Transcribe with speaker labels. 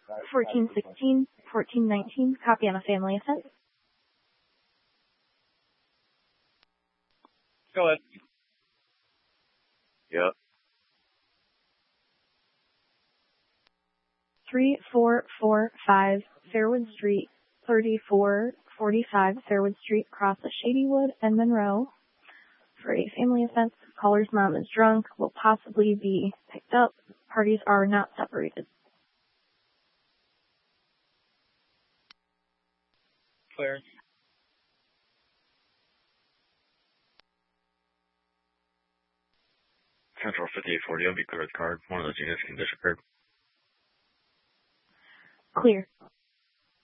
Speaker 1: 1416, 1419, copy on a family offense.
Speaker 2: Go ahead.
Speaker 3: Yep.
Speaker 1: 3445 Fairwood Street, 3445 Fairwood Street, across the Shadywood and Monroe. For a family offense, caller's mom is drunk, will possibly be picked up. Parties are not separated.
Speaker 2: Clear.
Speaker 3: Central 5840, I'll be clear with card. One of those units can disappear.
Speaker 1: Clear.